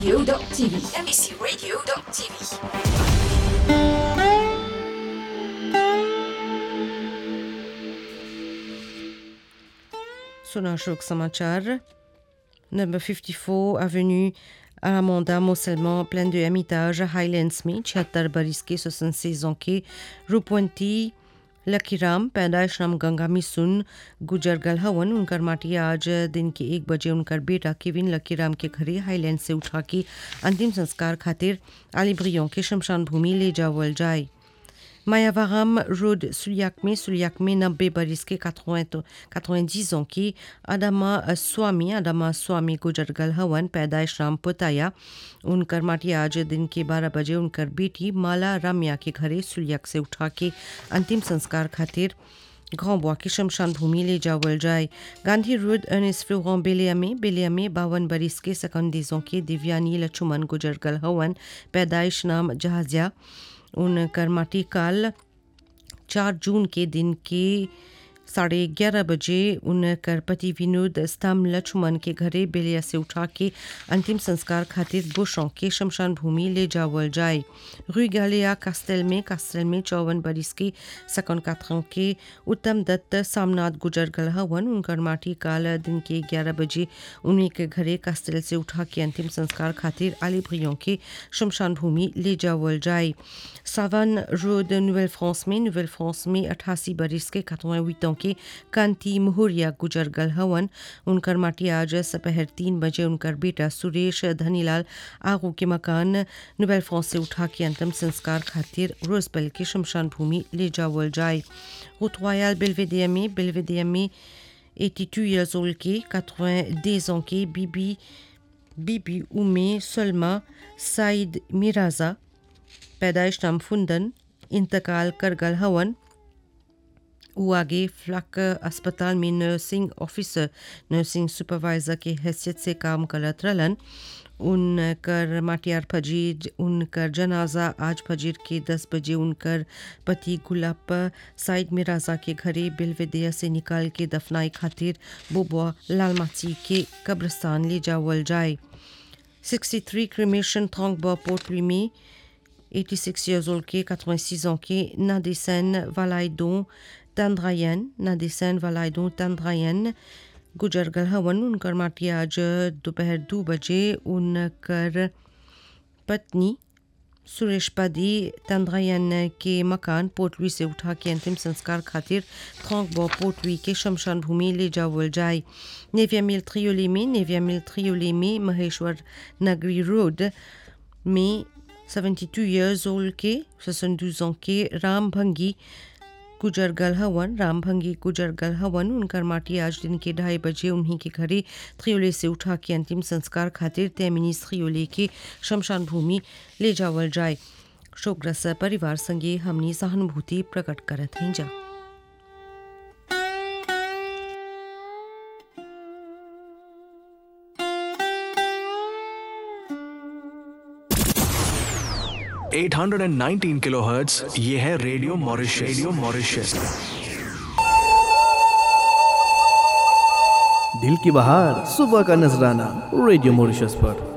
Radio.tv, MBCRadio.tv. सुना शोक समाचार number 54 avenue Aramanda Moselman plein de Hermitage Highlands में 76 बरिस के 76 ans के रूपवंती लकीराम पैदाइश नाम गंगा मिसुन गुजर गल हवन। उनकर माटी आज दिन के 1 बजे उनकर बेटा केविन लकीराम के घरे हाईलैंड से उठा के अंतिम संस्कार खातिर आलिब्रियों के शमशान भूमि ले जावल जाए। मायावाराम रोड सुलियाक में 90 बरिस के 90 ans की आदमा स्वामी गुजर गल हवन पैदाइश राम पुताया। उनकर माटी आज दिन के 12 बजे उनकर बेटी माला रामिया के घरे सुलियाक से उठा के अंतिम संस्कार खातिर घावबुआ की शमशान भूमि ले जावल जाए। गांधी रोड अर्नेस्ट फ्लोरेंट बेलिया में 52 बरिस के 70 ans के दिव्यानी लक्ष्मण गुजर गल हवन पैदाइश नाम जहाजिया। उनकर माटी काल 4 जून के दिन के 11:30 बजे उनकर पति विनोद स्तंभ लक्ष्मण के घरे बेलिया से उठा के अंतिम संस्कार खातिर बुशों के शमशान भूमि ले जावल जाए। रू गालिया कास्टेल में 54 बरिस के 54 ans के उत्तम दत्त सामनाथ गुजर गल हवन। उनकर माटी काल दिन के 11 बजे उन्हीं के घरे कास्टेल से उठा के अंतिम संस्कार खातिर आलिब्रियों के शमशान भूमि ले जावल जाए। सावन रोड नोuvelle France में 88 बरिस के 88 ans के कांति मुहुरिया गुजर गल हवन। उनकर माटी आज दोपहर 3 बजे उनकर बेटा सुरेश धनीलाल आगू के मकान नोuvelle France से उठा के अंतिम संस्कार खातिर रोजबेल के शमशान भूमि ले जावल जाए। रोयाल बेल्वेडियर में 82 years old के 90 ans के बीबी उमे सलमा साइद मिराजा पैदाइश नाम फुंदन इंतकाल कर गल हवन। वो आगे फ्लक अस्पताल में नर्सिंग सुपरवाइजर के हैसियत से काम करत रहलन। उनकर माटियार फजीर उनकर जनाजा आज फजीर के 10 बजे उनकर पति गुलाब साइड मिराजा के घरे बेल्वेडियर से निकाल के दफनाई खातिर बोबुआ लालमाची के कब्रिस्तान ले जावल जाए। 63 क्रिमेशन थोंगबा पोर्टली में 86 years old के 86 ans के नादिसन वालाइदों तंद्रायन गुजर गल हवन। उनकर माटी आज दोपहर 2 बजे उनकर पत्नी सुरेशपदी तंद्रायन के मकान पोर्टवी से उठा के अंतिम संस्कार खातिर थोंगबा पोर्टवी के शमशान भूमि ले जावल जाए। नेविया मिल त्रियोली में महेश्वर नगरी रोड में 72 years old के 72 ans के रामभंगी गुजर गल हवन। उनकर माटी आज दिन के 2:30 बजे उन्हीं के घरे त्रियोले से उठा के अंतिम संस्कार खातिर तेमिनी त्रियोले के शमशान भूमि ले जावल जाए। शोकग्रस्त परिवार संगे हमनी सहानुभूति प्रकट करत हैं जा। किलोहर्ट्ज ये है रेडियो मॉरिशस। दिल की बहार सुबह का नजराना रेडियो मॉरिशस पर।